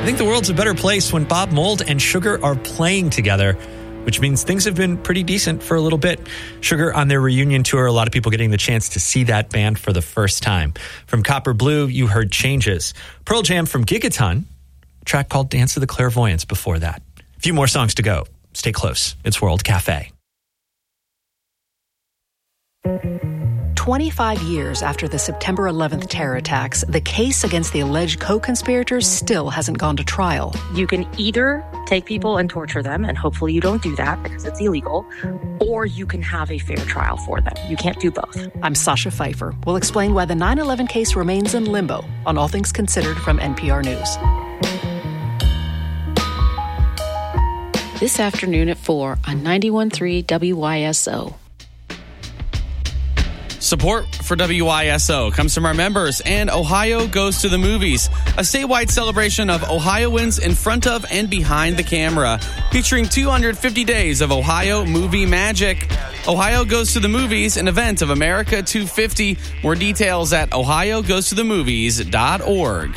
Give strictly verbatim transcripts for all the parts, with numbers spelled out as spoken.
think the world's a better place when Bob Mould and Sugar are playing together, which means things have been pretty decent for a little bit. Sugar on their reunion tour, a lot of people getting the chance to see that band for the first time. From Copper Blue, you heard Changes. Pearl Jam from Gigaton, a track called Dance of the Clairvoyants before that. A few more songs to go. Stay close. It's World Cafe. twenty-five years after the September eleventh terror attacks, the case against the alleged co-conspirators still hasn't gone to trial. You can either take people and torture them, and hopefully you don't do that because it's illegal, or you can have a fair trial for them. You can't do both. I'm Sasha Pfeiffer. We'll explain why the nine eleven case remains in limbo on All Things Considered from N P R News. This afternoon at four on ninety-one point three W Y S O. Support for W Y S O comes from our members and Ohio Goes to the Movies, a statewide celebration of Ohioans in front of and behind the camera, featuring two hundred fifty days of Ohio movie magic. Ohio Goes to the Movies, an event of America two fifty. More details at ohio goes to the movies dot org.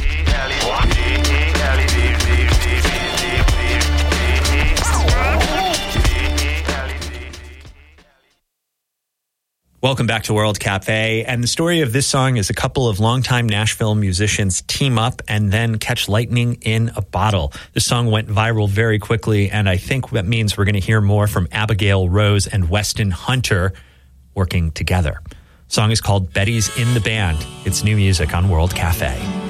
Welcome back to World Cafe. And the story of this song is a couple of longtime Nashville musicians team up and then catch lightning in a bottle. The song went viral very quickly, and I think that means we're going to hear more from Abigail Rose and Weston Hunter working together. The song is called Betty's in the Band. It's new music on World Cafe.